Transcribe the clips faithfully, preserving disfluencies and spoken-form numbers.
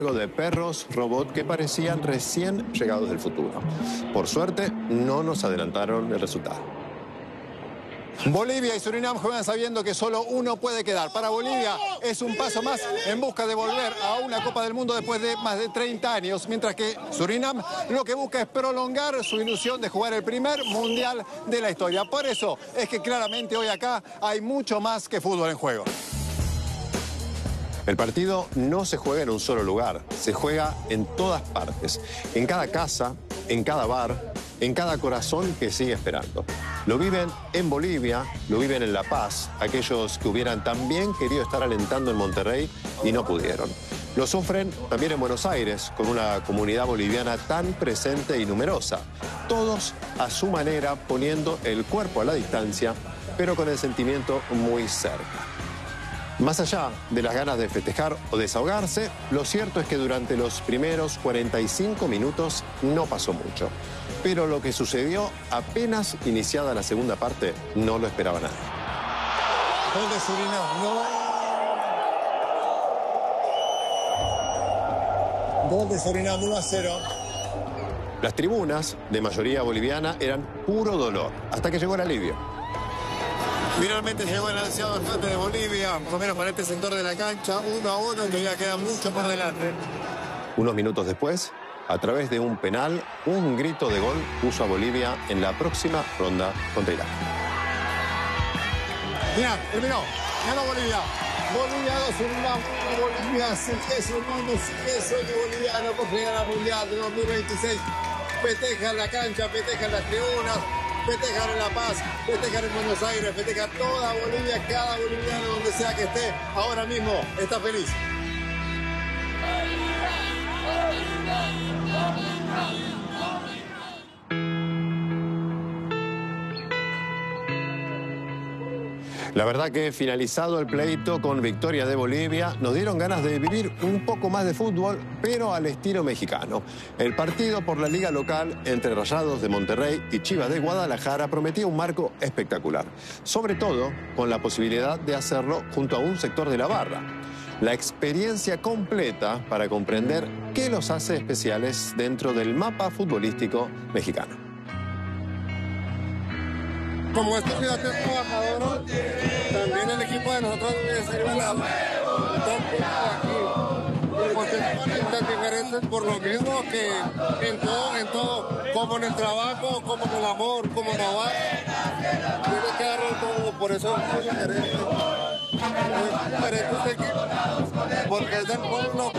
de perros robot que parecían recién llegados del futuro. Por suerte, no nos adelantaron el resultado. Bolivia y Surinam juegan sabiendo que solo uno puede quedar. Para Bolivia es un paso más en busca de volver a una Copa del Mundo después de más de treinta años, mientras que Surinam lo que busca es prolongar su ilusión de jugar el primer Mundial de la historia. Por eso es que claramente hoy acá hay mucho más que fútbol en juego. El partido no se juega en un solo lugar, se juega en todas partes, en cada casa, en cada bar, en cada corazón que sigue esperando. Lo viven en Bolivia, lo viven en La Paz, aquellos que hubieran también querido estar alentando en Monterrey y no pudieron. Lo sufren también en Buenos Aires, con una comunidad boliviana tan presente y numerosa. Todos a su manera poniendo el cuerpo a la distancia, pero con el sentimiento muy cerca. Más allá de las ganas de festejar o desahogarse, lo cierto es que durante los primeros cuarenta y cinco minutos no pasó mucho. Pero lo que sucedió apenas iniciada la segunda parte no lo esperaba nadie. Gol de Surinam, no. Gol de Surinam, uno a cero. Las tribunas, de mayoría boliviana, eran puro dolor, hasta que llegó el alivio. Finalmente llegó el ansiado empate de Bolivia, por lo menos para este sector de la cancha, uno a uno, y todavía queda mucho por delante. Unos minutos después, a través de un penal, un grito de gol puso a Bolivia en la próxima ronda contra Irak. Mira, terminó, ganó Bolivia. Bolivia dos, Surinam uno, Bolivia sigue sumando, sigue sueño boliviano por llegar al Mundial de dos mil veintiséis. Festejan la cancha, festejan las tribunas, festejar en La Paz, festejar en Buenos Aires, festejar toda Bolivia, cada boliviano donde sea que esté, ahora mismo está feliz. La verdad que finalizado el pleito con victoria de Bolivia, nos dieron ganas de vivir un poco más de fútbol, pero al estilo mexicano. El partido por la liga local entre Rayados de Monterrey y Chivas de Guadalajara prometía un marco espectacular, sobre todo con la posibilidad de hacerlo junto a un sector de la barra. La experiencia completa para comprender qué los hace especiales dentro del mapa futbolístico mexicano. Como esta ciudad es trabajadora, también el equipo de nosotros debe ser una aquí. Porque son diferentes por lo mismo que en todo, en todo, como en el trabajo, como en el amor, como en la barra. Tiene que darlo todo, por eso es diferente. Es diferente este equipo, porque es del pueblo.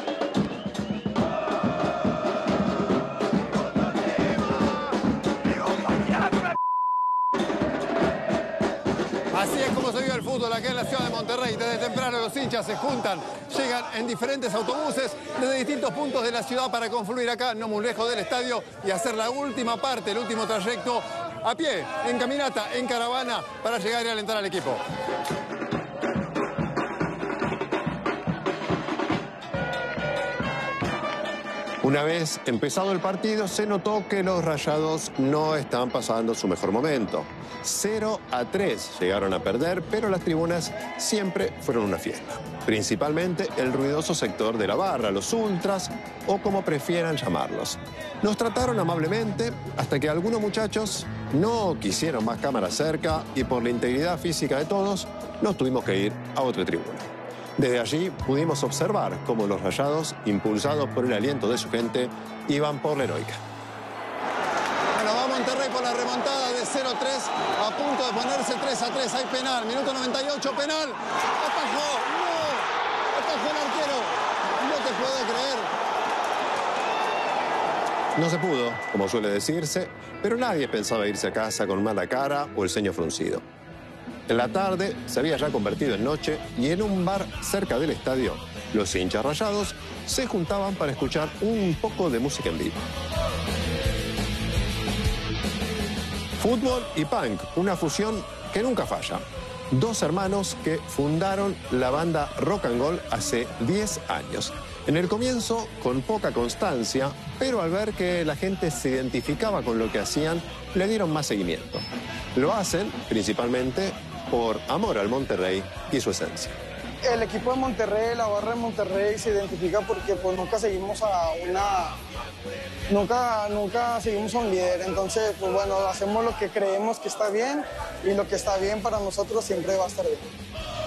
Así es como se vive el fútbol acá en la ciudad de Monterrey. Desde temprano los hinchas se juntan, llegan en diferentes autobuses desde distintos puntos de la ciudad para confluir acá, no muy lejos del estadio, y hacer la última parte, el último trayecto a pie, en caminata, en caravana, para llegar y alentar al equipo. Una vez empezado el partido, se notó que los Rayados no estaban pasando su mejor momento. cero a tres llegaron a perder, pero las tribunas siempre fueron una fiesta. Principalmente el ruidoso sector de la barra, los ultras, o como prefieran llamarlos. Nos trataron amablemente hasta que algunos muchachos no quisieron más cámaras cerca y por la integridad física de todos, nos tuvimos que ir a otra tribuna. Desde allí pudimos observar cómo los Rayados, impulsados por el aliento de su gente, iban por la heroica. Bueno, va Monterrey por la remontada de cero a tres, a punto de ponerse tres a tres. Hay penal, minuto noventa y ocho, penal. Atajó, no, atajó el arquero. No te puedo creer. No se pudo, como suele decirse, pero nadie pensaba irse a casa con mala cara o el ceño fruncido. En la tarde se había ya convertido en noche y en un bar cerca del estadio, los hinchas Rayados se juntaban para escuchar un poco de música en vivo. Fútbol y punk, una fusión que nunca falla. Dos hermanos que fundaron la banda Rock and Roll hace diez años. En el comienzo, con poca constancia, pero al ver que la gente se identificaba con lo que hacían, le dieron más seguimiento. Lo hacen principalmente por amor al Monterrey y su esencia. El equipo de Monterrey, la barra de Monterrey se identifica porque pues nunca seguimos a una, nunca, nunca seguimos a un líder, entonces pues bueno, hacemos lo que creemos que está bien y lo que está bien para nosotros siempre va a estar bien.